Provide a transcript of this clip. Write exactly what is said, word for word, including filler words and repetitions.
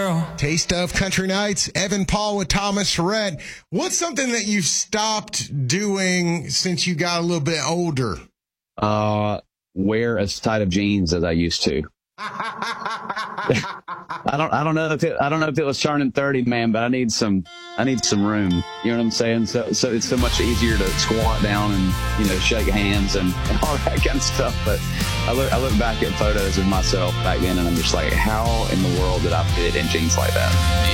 girl. Taste of Country Nights, Evan Paul with Thomas Rhett. What's something that you've stopped doing since you got a little bit older? Uh, wear as tight of jeans as I used to. I don't, I don't know if it, I don't know if it was turning thirty, man, but I need some, I need some room. You know what I'm saying? So, so it's so much easier to squat down and, you know, shake hands and, and all that kind of stuff. But I look, I look back at photos of myself back then and I'm just like, how in the world did I fit in jeans like that?